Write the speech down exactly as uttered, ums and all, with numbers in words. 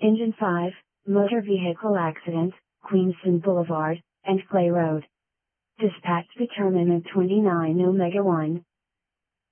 Engine five, motor vehicle accident, Queenston Boulevard, and Clay Road. Dispatch determinant twenty-nine Omega one,